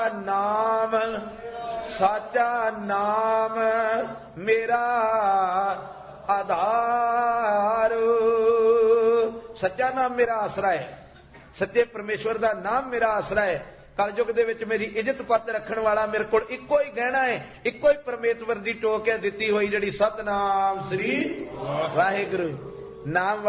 ਨਾਮ ਸਾਚਾ ਨਾਮ ਮੇਰਾ ਆਧਾਰ। ਸੱਚਾ ਨਾਮ ਮੇਰਾ ਆਸਰਾ ਹੈ, ਸੱਚੇ ਪਰਮੇਸ਼ਵਰ ਦਾ ਨਾਮ ਮੇਰਾ ਆਸਰਾ ਹੈ। ਕਲਯੁਗ ਦੇ ਵਿੱਚ ਮੇਰੀ ਇੱਜ਼ਤ ਪੱਤ ਰੱਖਣ ਵਾਲਾ ਮੇਰੇ ਕੋਲ ਇੱਕੋ ਹੀ ਗਹਿਣਾ ਹੈ, ਇੱਕੋ ਹੀ ਪਰਮੇਸ਼ਵਰ ਦੀ ਟੋਕ ਹੈ ਦਿੱਤੀ ਹੋਈ, ਜਿਹੜੀ ਸਤਨਾਮ ਸ੍ਰੀ ਵਾਹਿਗੁਰੂ। ਨਾਮ